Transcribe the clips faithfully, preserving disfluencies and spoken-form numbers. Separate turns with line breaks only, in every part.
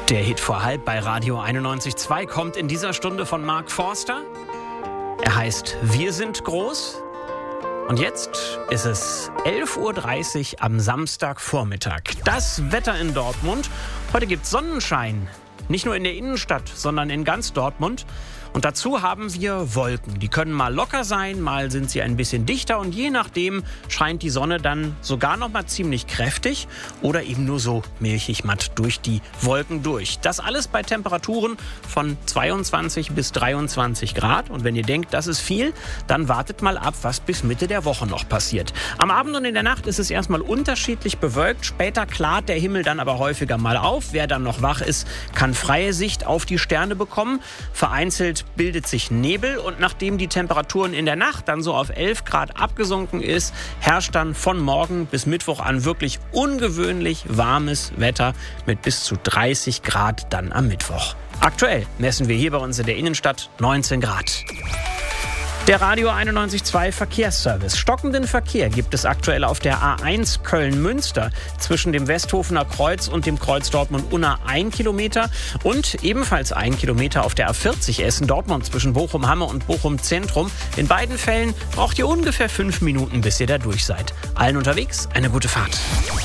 Der Hit vor halb bei Radio einundneunzig Komma zwei kommt in dieser Stunde von Mark Forster. Er heißt Wir sind groß. Und jetzt ist es elf Uhr dreißig am Samstagvormittag. Das Wetter in Dortmund. Heute gibt es Sonnenschein. Nicht nur in der Innenstadt, sondern in ganz Dortmund. Und dazu haben wir Wolken. Die können mal locker sein, mal sind sie ein bisschen dichter. Und je nachdem scheint die Sonne dann sogar noch mal ziemlich kräftig oder eben nur so milchig matt durch die Wolken durch. Das alles bei Temperaturen von zweiundzwanzig bis dreiundzwanzig Grad. Und wenn ihr denkt, das ist viel, dann wartet mal ab, was bis Mitte der Woche noch passiert. Am Abend und in der Nacht ist es erstmal unterschiedlich bewölkt. Später klart der Himmel dann aber häufiger mal auf. Wer dann noch wach ist, kann freie Sicht auf die Sterne bekommen. Vereinzelt bildet sich Nebel und nachdem die Temperaturen in der Nacht dann so auf elf Grad abgesunken ist, herrscht dann von morgen bis Mittwoch an wirklich ungewöhnlich warmes Wetter mit bis zu dreißig Grad dann am Mittwoch. Aktuell messen wir hier bei uns in der Innenstadt neunzehn Grad. Der Radio einundneunzig Komma zwei Verkehrsservice. Stockenden Verkehr gibt es aktuell auf der A eins Köln-Münster zwischen dem Westhofener Kreuz und dem Kreuz Dortmund-Unna ein Kilometer und ebenfalls ein Kilometer auf der A vierzig Essen-Dortmund zwischen Bochum-Hamme und Bochum-Zentrum. In beiden Fällen braucht ihr ungefähr fünf Minuten, bis ihr da durch seid. Allen unterwegs eine gute Fahrt.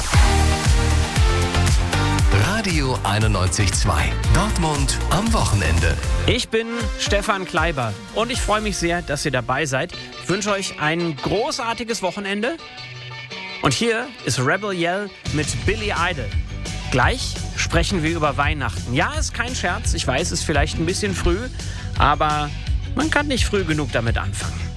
Radio einundneunzig Komma zwei. Dortmund am Wochenende.
Ich bin Stefan Kleiber und ich freue mich sehr, dass ihr dabei seid. Ich wünsche euch ein großartiges Wochenende. Und hier ist Rebel Yell mit Billy Idol. Gleich sprechen wir über Weihnachten. Ja, ist kein Scherz. Ich weiß, es ist vielleicht ein bisschen früh, aber man kann nicht früh genug damit anfangen.